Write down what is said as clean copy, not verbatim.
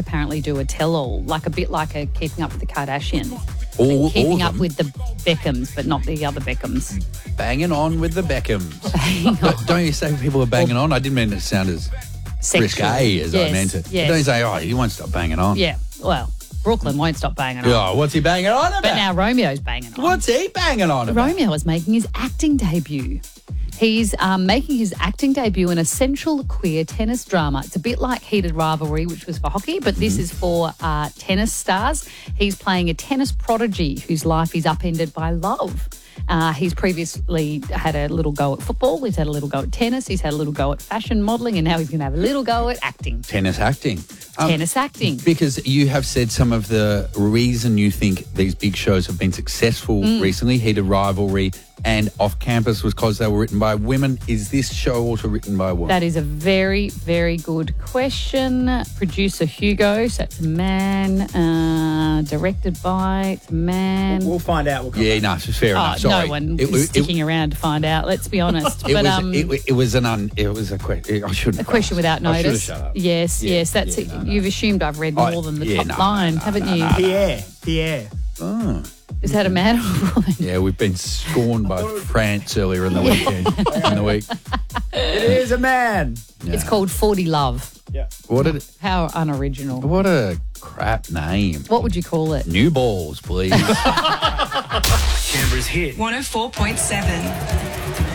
apparently do a tell-all, like a bit like a Keeping Up with the Kardashians. All Keeping of Up them? with the Beckhams, but not the other Beckhams. Banging on with the Beckhams. Don't you say people are banging on? I didn't mean it to sound as Sexual. risque as I Yes, meant it. yes. Don't you say, oh, he won't stop banging on. Yeah, well, Brooklyn won't stop banging on. Oh, what's he banging on about? But now Romeo's banging on. What's he banging on about? Romeo is making his acting debut. He's making his acting debut in a central queer tennis drama. It's a bit like Heated Rivalry, which was for hockey, but this is for tennis stars. He's playing a tennis prodigy whose life is upended by love. He's previously had a little go at football. He's had a little go at tennis. He's had a little go at fashion modelling, and now he's going to have a little go at acting. Tennis acting. Tennis acting. Because you have said some of the reason you think these big shows have been successful recently, Heated Rivalry and Off Campus, was because they were written by women. Is this show also written by a woman? That is a very, very good question. Producer Hugo, so it's a man. Directed by, it's a man. We'll find out. We'll come back. no, it's fair enough. Sorry. No one is sticking around to find out, let's be honest. But it was a question. I shouldn't. a question without I should've notice. shut up. Yes, that's it. You've assumed I've read more than the top line, haven't you? Pierre. Oh. Is that a man or a woman? Yeah, we've been scorned by France earlier in the weekend. in the week. It is a man. It's called 40 Love. Yeah. How unoriginal. What a crap name. What would you call it? New balls, please. Canberra's hit. 104.7.